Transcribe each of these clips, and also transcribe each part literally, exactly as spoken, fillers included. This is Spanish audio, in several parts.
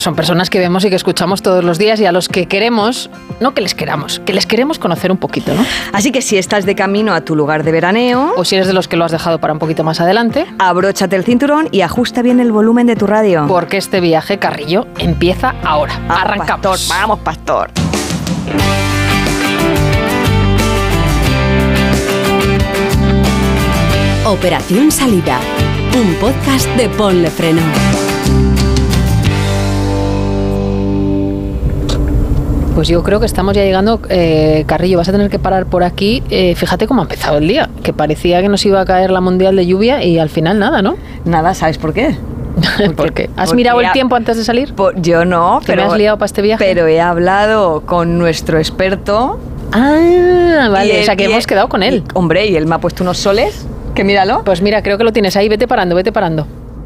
Son personas que vemos y que escuchamos todos los días y a los que queremos, no que les queramos, que les queremos conocer un poquito, ¿no? Así que si estás de camino a tu lugar de veraneo, o si eres de los que lo has dejado para un poquito más adelante, abróchate el cinturón y ajusta bien el volumen de tu radio. Porque este viaje, Carrillo, empieza ahora. Vamos, Arrancamos. Pastor, vamos, pastor. Operación Salida, un podcast de Ponle Freno. Pues yo creo que estamos ya llegando, eh, Carrillo, vas a tener que parar por aquí. Eh, fíjate cómo ha empezado el día, que parecía que nos iba a caer la mundial de lluvia y al final nada, ¿no? Nada, ¿sabes por qué? ¿Por qué? ¿Has mirado el tiempo antes de salir? Por, yo no, ¿Te pero... me has liado para este viaje? Pero he hablado con nuestro experto. Ah, vale, él, o sea que hemos él, quedado con él. Y, hombre, y él me ha puesto unos soles, que míralo. Pues mira, creo que lo tienes ahí, vete parando, vete parando.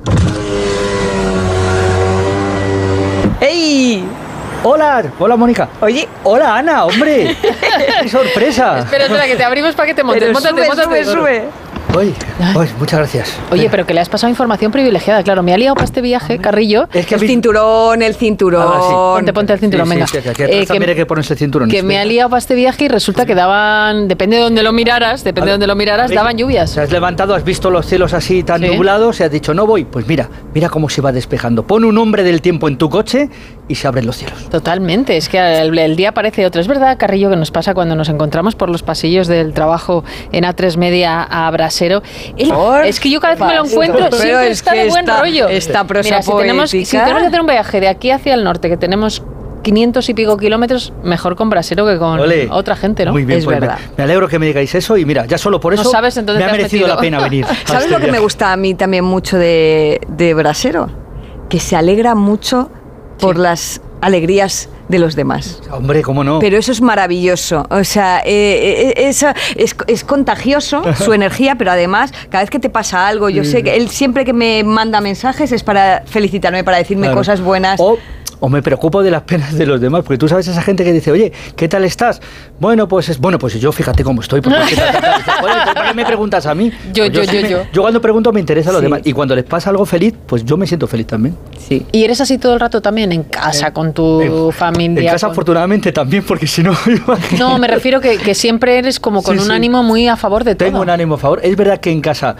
¡Ey! Hola, hola Mónica. Oye, hola Ana, hombre. ¡Qué sorpresa! Espera, espera, que te abrimos para que te montes. Pero móntate, sube, móntate. sube, sube. Uy, uy, muchas gracias. Oye, pero que le has pasado información privilegiada. Claro, me ha liado para este viaje, Carrillo. Es que El vi... cinturón, el cinturón. Ah, sí. Ponte, ponte el cinturón, sí, venga. Sí, sí, aquí atrás Eh, también hay que ponerse el cinturón. Que me ha liado para este viaje y resulta que daban, depende de donde lo miraras, depende de donde lo miraras, daban lluvias. Te has levantado, has visto los cielos así tan ¿Sí? nublados y has dicho, no voy. Pues mira, mira cómo se va despejando. Pon un hombre del tiempo en tu coche y se abren los cielos. Totalmente, es que el, el día parece otro. Es verdad, Carrillo, que nos pasa cuando nos encontramos por los pasillos del trabajo en A tres Media a Brasero. El, es que yo cada vez que me lo encuentro Pero siempre es está que de buen esta, rollo. Esta prosa Mira, si tenemos, si poética. tenemos que hacer un viaje de aquí hacia el norte, que tenemos quinientos y pico kilómetros, mejor con Brasero que con Olé. otra gente, ¿no? Muy bien, Es pues verdad. Me, me alegro que me digáis eso y mira, ya solo por No eso sabes, entonces me ha te has merecido metido. la pena venir. a ¿Sabes este lo que me viaje. gusta a mí también mucho de, de Brasero? Que se alegra mucho por Sí. las alegrías de los demás. Hombre, cómo no. Pero eso es maravilloso, o sea, eh, eh, eso es, es contagioso su energía, pero además, cada vez que te pasa algo, yo sé que él siempre que me manda mensajes es para felicitarme, para decirme Claro. cosas buenas. O, o me preocupo de las penas de los demás, porque tú sabes esa gente que dice, oye, ¿qué tal estás? Bueno, pues es, bueno, pues yo fíjate cómo estoy. Porque, ¿qué tal, qué tal? Dice, "Joder, ¿por qué me preguntas a mí? Yo, Pues yo, sí yo, me- yo. Yo cuando pregunto me interesa a los Sí. demás. Y cuando les pasa algo feliz, pues yo me siento feliz también. Sí. ¿Y eres así todo el rato también en casa, con tu En- familia? En casa, con- afortunadamente, también, porque si no... imagínate. No, me refiero que, que siempre eres como con Sí, un sí. ánimo muy a favor de todo. Tengo un ánimo a favor. Es verdad que en casa